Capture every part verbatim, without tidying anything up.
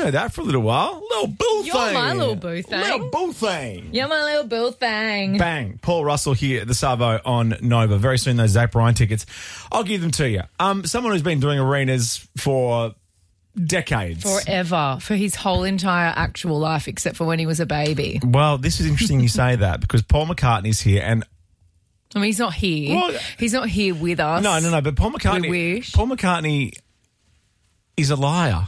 know that for a little while. Little boo You're thing. my little boo thing. Little boo thing. You're my little boo thing. Bang. Paul Russell here at the Savo on Nova. Very soon, those Zach Bryan tickets, I'll give them to you. Um, someone who's been doing arenas for decades. Forever. For his whole entire actual life, except for when he was a baby. Well, this is interesting you say that because Paul McCartney's here and I mean, he's not here. Well, he's not here with us. No, no, no. But Paul McCartney, We wish. Paul McCartney is a liar.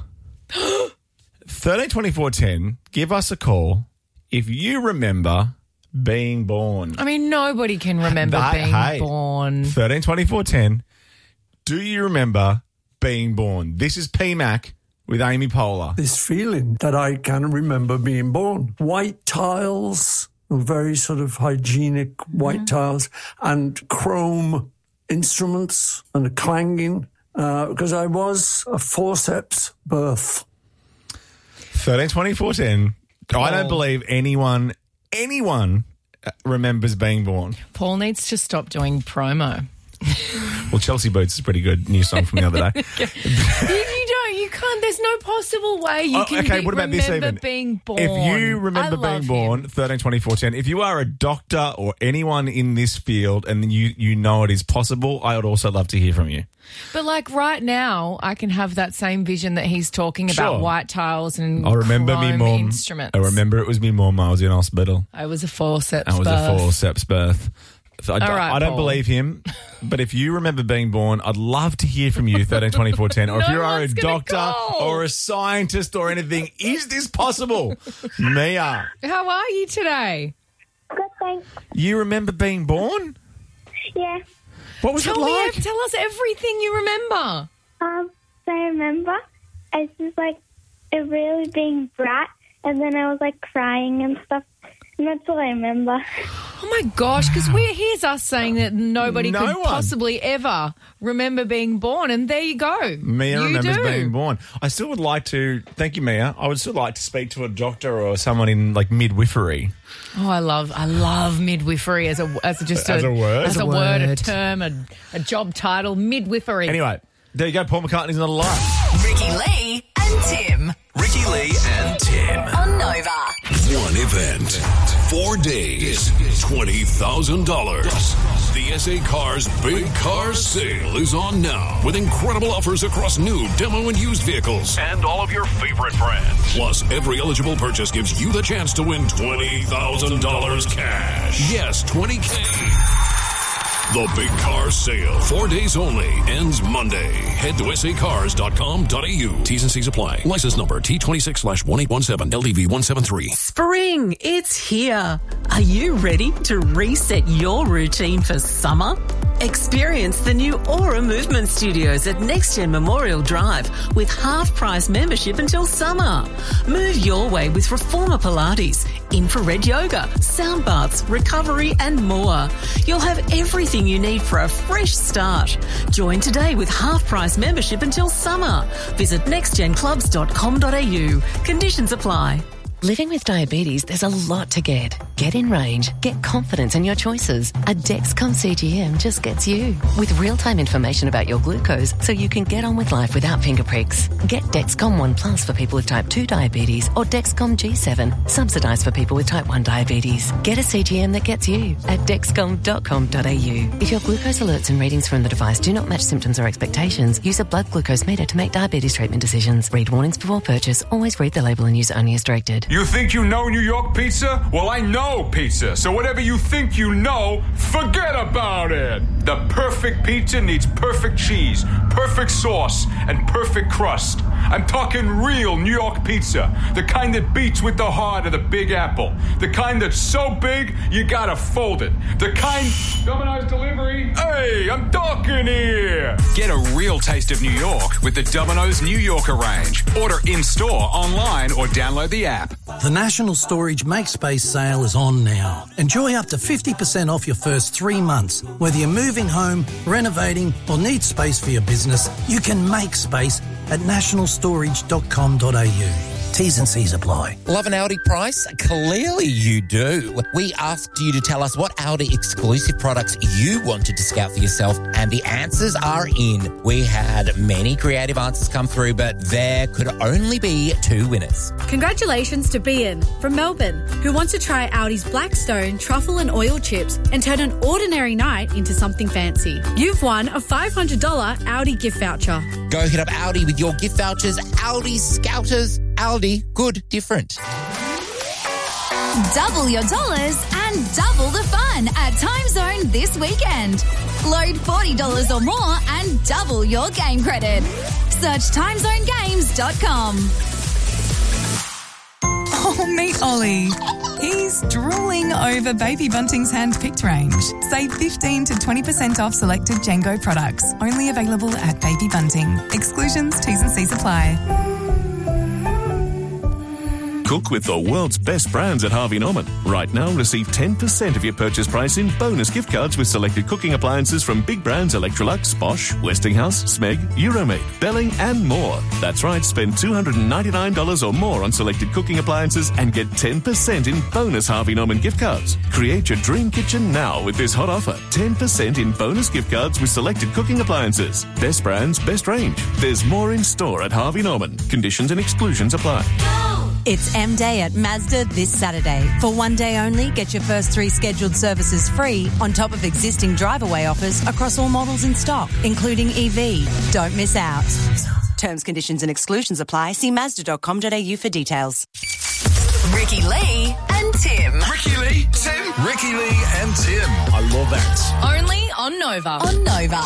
thirteen twenty-four ten. Give us a call if you remember being born. I mean, nobody can remember That- being hey, born. thirteen twenty-four ten. Do you remember being born? This is P Mac with Amy Poehler. This feeling that I can remember being born. White tiles, very sort of hygienic white mm. tiles, and chrome instruments and a clanging, uh, because I was a forceps birth. thirteen twenty-four ten. I don't believe anyone, anyone remembers being born. Paul needs to stop doing promo. Well, Chelsea Boots is a pretty good new song from the other day. you, you don't, you can't, there's no possible way you oh, can okay, be, what about remember this even? being born. If you remember I being born, thirteen twenty-four ten, if you are a doctor or anyone in this field and you, you know it is possible, I would also love to hear from you. But like right now, I can have that same vision that he's talking about, Sure. white tiles and I remember me chrome mum. instruments. I remember it was me mum. I was in hospital. I was a forceps I was birth. a forceps birth. So I, All right, I don't Paul. believe him, but if you remember being born, I'd love to hear from you, thirteen twenty-four ten. Or if No you are a one's gonna doctor call. or a scientist or anything, is this possible? Mia, How are you today? Good, thanks. you remember being born? Yeah. What was Tell it me, like? tell us everything you remember. Um, so I remember I was just like it really being bright, and then I was like crying and stuff. And that's all I remember. Oh my gosh, because we're here's us saying that nobody No could one. possibly ever remember being born, and there you go. Mia you remembers do. being born. I still would like to, thank you, Mia, I would still like to speak to a doctor or someone in like midwifery. Oh, I love, I love midwifery as a, as a, just As a word? as As a, a word, a word. term, a, a job title, midwifery. Anyway, there you go. Paul McCartney's not alive. Ricky Lee and Tim. Ricky Lee and Tim. On Nova. One event, four days, twenty thousand dollars. The S A Cars Big Car Sale is on now with incredible offers across new, demo, and used vehicles. And all of your favorite brands. Plus, every eligible purchase gives you the chance to win twenty thousand dollars cash. Yes, twenty K. The Big Car Sale, four days only, ends Monday. Head to S A cars dot com dot a u. T's and C's apply. License number T twenty-six slash one eight one seven L D V one seven three. Spring, it's here. Are you ready to reset your routine for summer? Experience the new Aura Movement Studios at NextGen Memorial Drive with half-price membership until summer. Move your way with Reformer Pilates, infrared yoga, sound baths, recovery and more. You'll have everything you need for a fresh start. Join today with half-price membership until summer. Visit next gen clubs dot com dot a u. Conditions apply. Living with diabetes, there's a lot to get. Get in range. Get confidence in your choices. A Dexcom C G M just gets you. With real-time information about your glucose so you can get on with life without finger pricks. Get Dexcom one Plus for people with type two diabetes or Dexcom G seven, subsidised for people with type one diabetes. Get a C G M that gets you at dexcom dot com dot a u. If your glucose alerts and readings from the device do not match symptoms or expectations, use a blood glucose meter to make diabetes treatment decisions. Read warnings before purchase. Always read the label and use only as directed. You think you know New York pizza? Well, I know pizza. So whatever you think you know, forget about it. The perfect pizza needs perfect cheese, perfect sauce, and perfect crust. I'm talking real New York pizza. The kind that beats with the heart of the Big Apple. The kind that's so big, you gotta fold it. The kind... Domino's delivery. Hey, I'm talking here. Get a real taste of New York with the Domino's New Yorker range. Order in-store, online, or download the app. The National Storage MakeSpace sale is on now. Enjoy up to fifty percent off your first three months. Whether you're moving home, renovating, or need space for your business, you can make space at national storage dot com dot a u. T's and C's apply. Love an Audi price? Clearly you do. We asked you to tell us what Audi exclusive products you wanted to scout for yourself, and the answers are in. We had many creative answers come through, but there could only be two winners. Congratulations to Bian from Melbourne, who wants to try Audi's Blackstone truffle and oil chips and turn an ordinary night into something fancy. You've won a five hundred dollars Audi gift voucher. Go hit up Audi with your gift vouchers. Audi Scouters. Aldi, good, different. Double your dollars and double the fun at Time Zone this weekend. Load forty dollars or more and double your game credit. Search time zone games dot com. Oh, meet Ollie. He's drooling over Baby Bunting's hand-picked range. Save fifteen to twenty percent off selected Django products. Only available at Baby Bunting. Exclusions, T's and C's apply. Cook with the world's best brands at Harvey Norman. Right now, receive ten percent of your purchase price in bonus gift cards with selected cooking appliances from big brands Electrolux, Bosch, Westinghouse, Smeg, Euromade, Belling and more. That's right, spend two hundred ninety-nine dollars or more on selected cooking appliances and get ten percent in bonus Harvey Norman gift cards. Create your dream kitchen now with this hot offer. ten percent in bonus gift cards with selected cooking appliances. Best brands, best range. There's more in store at Harvey Norman. Conditions and exclusions apply. It's M-Day at Mazda this Saturday. For one day only, get your first three scheduled services free on top of existing drive-away offers across all models in stock, including E V. Don't miss out. Terms, conditions and exclusions apply. See mazda dot com dot a u for details. Ricky Lee and Tim. Ricky Lee, Tim. Ricky Lee and Tim. I love that. Only on Nova. On Nova.